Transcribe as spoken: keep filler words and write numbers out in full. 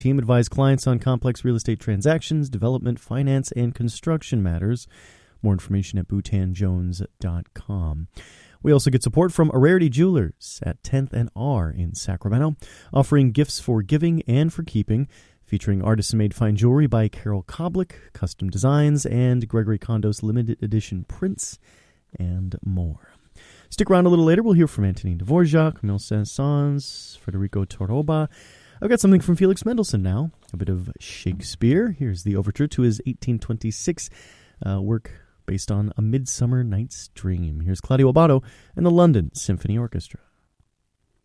Team advise clients on complex real estate transactions, development, finance, and construction matters. More information at boutan jones dot com. We also get support from Ararity Jewelers at tenth and R in Sacramento, offering gifts for giving and for keeping, featuring artisan-made fine jewelry by Carol Koblick, custom designs, and Gregory Kondos limited edition prints, and more. Stick around a little later. We'll hear from Antonin Dvorak, Camille Saint-Saëns, Federico Toroba. I've got something from Felix Mendelssohn now, a bit of Shakespeare. Here's the overture to his eighteen twenty-six uh, work based on A Midsummer Night's Dream. Here's Claudio Abbado and the London Symphony Orchestra.